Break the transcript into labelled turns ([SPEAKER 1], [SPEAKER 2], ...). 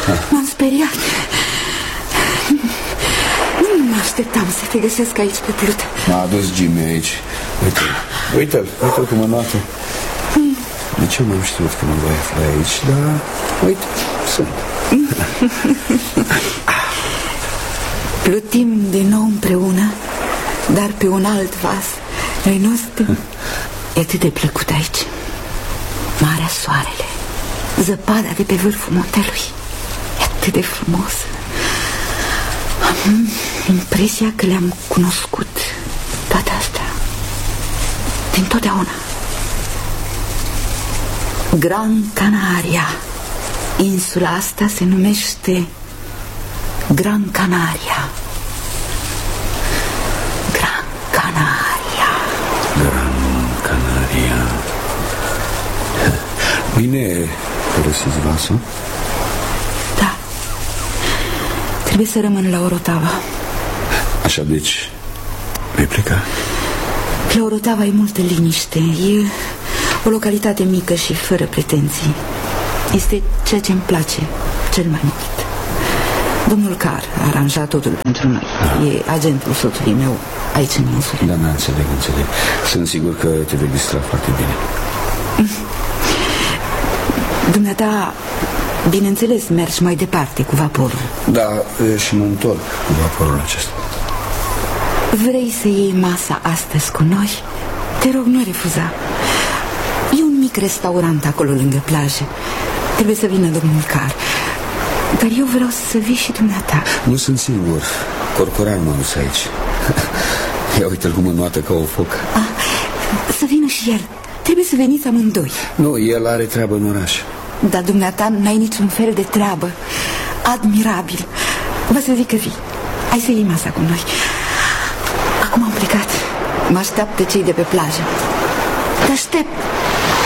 [SPEAKER 1] M-am speriat. Nu mă așteptam să te găsesc aici pe Plută.
[SPEAKER 2] M-a adus Jimmy aici. Uite-l cum înoată. De ce n-am știut că mă voi afla aici? Dar, uite, sunt.
[SPEAKER 1] Plutim din nou împreună, dar pe un alt vas. Noi nostru. E atât de plăcut aici. Marea, soarele, zăpada de pe vârful muntelui. E atât de frumos. Am impresia că le-am cunoscut toate astea dintotdeauna. Gran Canaria. Insula asta se numește Gran Canaria. Gran Canaria.
[SPEAKER 2] Gran Canaria. Mâine părăsiți vasul?
[SPEAKER 1] Da. Trebuie să rămân la Orotava.
[SPEAKER 2] Așa, deci vei pleca?
[SPEAKER 1] La Orotava e multă liniște. E o localitate mică și fără pretenții. Este ceea ce îmi place cel mai mult. Domnul Carr a aranjat totul pentru noi. E agentul soțului meu aici în insule.
[SPEAKER 2] Da, înțeleg. Sunt sigur că te vei distra foarte bine.
[SPEAKER 1] Dumneata, bineînțeles, mergi mai departe cu vaporul.
[SPEAKER 2] Da, și mă întorc cu vaporul acesta.
[SPEAKER 1] Vrei să iei masa astăzi cu noi? Te rog, nu refuza. E un mic restaurant acolo lângă plajă. Trebuie să vină domnul Carr. Dar eu vreau să vii și dumneata.
[SPEAKER 2] Nu sunt singur. Corcoran m-a dus aici. Ia uite-l cum înoată ca o foc.
[SPEAKER 1] Să vină și el. Trebuie să veniți amândoi.
[SPEAKER 2] Nu, el are treabă în oraș.
[SPEAKER 1] Dar dumneata n-ai niciun fel de treabă. Admirabil. Vă să zic că vii. Hai să iei masa cu noi. Acum am plecat. Mă așteaptă cei de pe plajă. Te aștept.